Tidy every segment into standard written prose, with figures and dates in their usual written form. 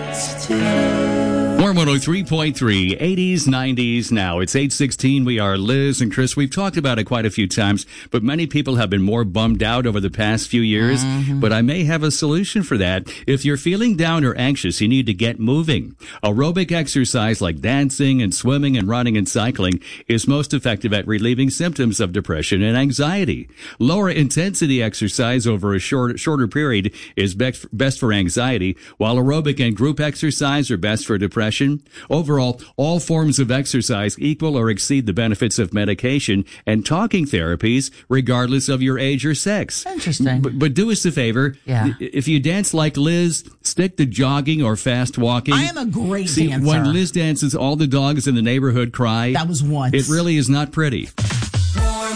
Warm 103.3, 80s, 90s now. It's 8:16. We are Liz and Chris. We've talked about it quite a few times, but many people have been more bummed out over the past few years. But I may have a solution for that. If you're feeling down or anxious, you need to get moving. Aerobic exercise like dancing and swimming and running and cycling is most effective at relieving symptoms of depression and anxiety. Lower intensity exercise over a shorter period is best for anxiety, while aerobic and group exercise are best for depression. Overall, all forms of exercise equal or exceed the benefits of medication and talking therapies, regardless of your age or sex. Interesting. But do us a favor. Yeah. If you dance like Liz, stick to jogging or fast walking. I am a great dancer. When Liz dances, all the dogs in the neighborhood cry. That was once. It really is not pretty. Warm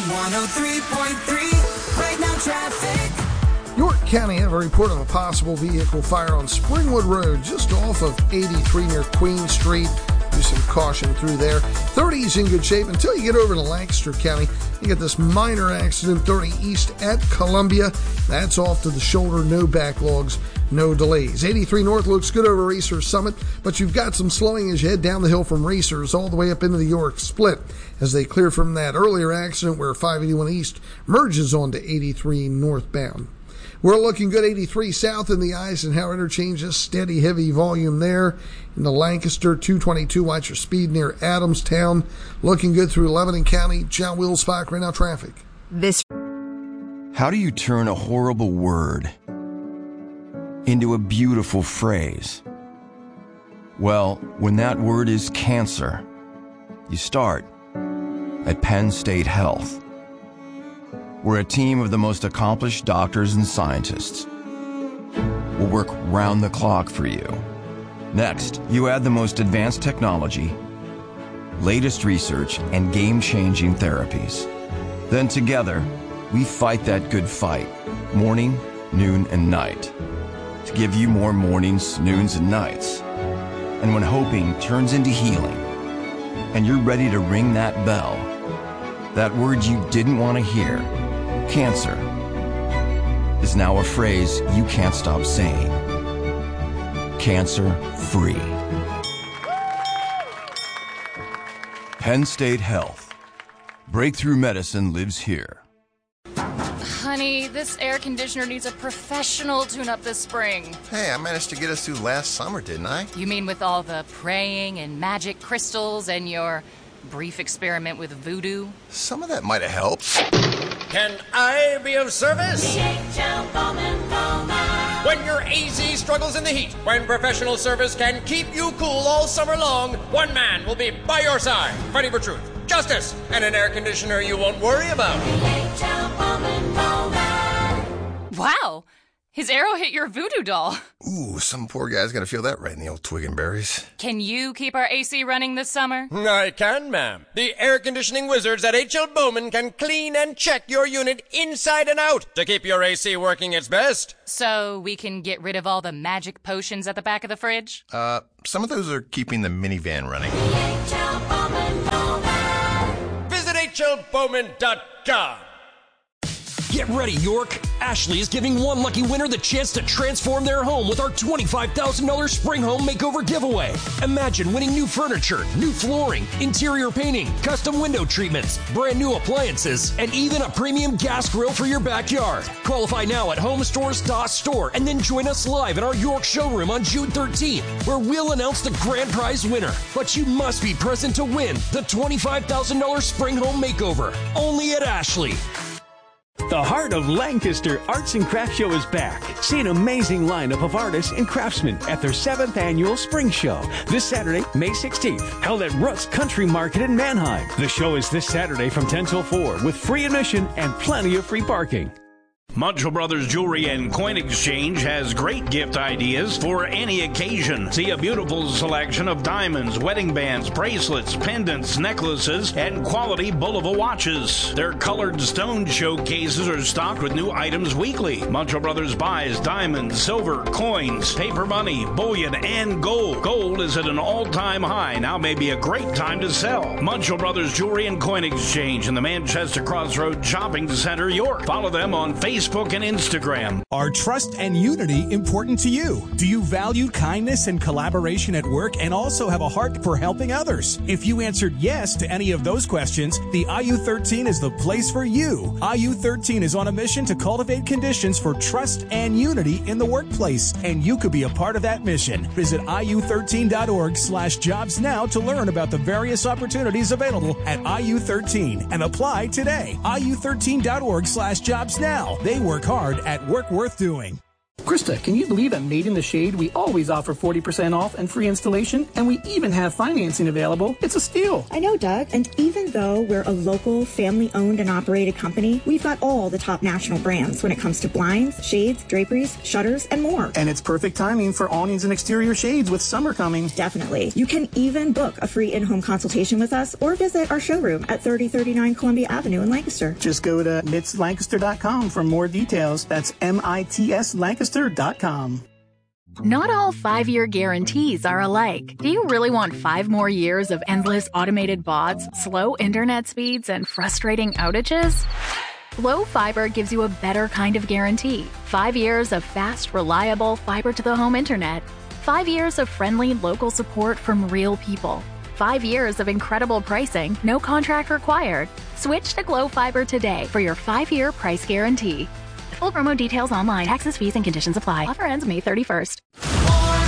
103.3, right now traffic. York County have a report of a possible vehicle fire on Springwood Road, just off of 83 near Queen Street. Do some caution through there. 30's in good shape until you get over to Lancaster County. You get this minor accident 30 east at Columbia. That's off to the shoulder. No backlogs, no delays. 83 north looks good over Racers Summit, but you've got some slowing as you head down the hill from Racers all the way up into the York Split as they clear from that earlier accident where 581 east merges onto 83 northbound. We're looking good 83 south in the Eisenhower interchange, just steady, heavy volume there. In the Lancaster 222, watch your speed near Adamstown. Looking good through Lebanon County. John Wheels, Fox, right now traffic. How do you turn a horrible word into a beautiful phrase? Well, when that word is cancer, you start at Penn State Health. We're a team of the most accomplished doctors and scientists. We'll work round the clock for you. Next, you add the most advanced technology, latest research, and game-changing therapies. Then together, we fight that good fight, morning, noon, and night, to give you more mornings, noons, and nights. And when hoping turns into healing, and you're ready to ring that bell, that word you didn't want to hear, cancer, is now a phrase you can't stop saying. Cancer-free. Penn State Health. Breakthrough medicine lives here. Honey, this air conditioner needs a professional tune-up this spring. Hey, I managed to get us through last summer, didn't I? You mean with all the praying and magic crystals and your brief experiment with voodoo? Some of that might have helped. Can I be of service? DHL Bowman Bowman. When your AC struggles in the heat, when professional service can keep you cool all summer long, one man will be by your side, fighting for truth, justice, and an air conditioner you won't worry about. DHL Bowman Bowman. Wow! His arrow hit your voodoo doll. Ooh, some poor guy's gonna feel that right in the old twig and berries. Can you keep our AC running this summer? I can, ma'am. The air conditioning wizards at H.L. Bowman can clean and check your unit inside and out to keep your AC working its best. So we can get rid of all the magic potions at the back of the fridge? Some of those are keeping the minivan running. DHL Bowman Bowman. Visit hlbowman.com. Get ready, York! Ashley is giving one lucky winner the chance to transform their home with our $25,000 Spring Home Makeover giveaway. Imagine winning new furniture, new flooring, interior painting, custom window treatments, brand new appliances, and even a premium gas grill for your backyard. Qualify now at homestores.store and then join us live in our York showroom on June 13th, where we'll announce the grand prize winner. But you must be present to win the $25,000 Spring Home Makeover, only at Ashley. The Heart of Lancaster Arts and Crafts Show is back. See an amazing lineup of artists and craftsmen at their 7th annual Spring Show this Saturday, May 16th, held at Rutt's Country Market in Manheim. The show is this Saturday from 10 till 4 with free admission and plenty of free parking. Munchell Brothers Jewelry and Coin Exchange has great gift ideas for any occasion. See a beautiful selection of diamonds, wedding bands, bracelets, pendants, necklaces, and quality Bulova watches. Their colored stone showcases are stocked with new items weekly. Munchell Brothers buys diamonds, silver, coins, paper money, bullion, and gold. Gold is at an all-time high. Now may be a great time to sell. Munchell Brothers Jewelry and Coin Exchange in the Manchester Crossroads Shopping Center, York. Follow them on Facebook Facebook and Instagram. Are trust and unity important to you? Do you value kindness and collaboration at work and also have a heart for helping others? If you answered yes to any of those questions, the IU13 is the place for you. IU13 is on a mission to cultivate conditions for trust and unity in the workplace, and you could be a part of that mission. Visit iu13.org/jobs now to learn about the various opportunities available at IU13 and apply today. iu13.org/jobs now. They work hard at work worth doing. Krista, can you believe at Made in the Shade we always offer 40% off and free installation, and we even have financing available? It's a steal. I know, Doug. And even though we're a local, family-owned and operated company, we've got all the top national brands when it comes to blinds, shades, draperies, shutters, and more. And it's perfect timing for awnings and exterior shades with summer coming. Definitely. You can even book a free in-home consultation with us or visit our showroom at 3039 Columbia Avenue in Lancaster. Just go to mitslancaster.com for more details. That's MITS Lancaster.com. Not all 5-year guarantees are alike. Do you really want 5 more years of endless automated bots, slow internet speeds, and frustrating outages? Glow Fiber gives you a better kind of guarantee. 5 years of fast, reliable fiber-to-the-home internet. 5 years of friendly local support from real people. 5 years of incredible pricing, no contract required. Switch to Glow Fiber today for your 5-year price guarantee. Full promo details online. Taxes, fees, and conditions apply. Offer ends May 31st.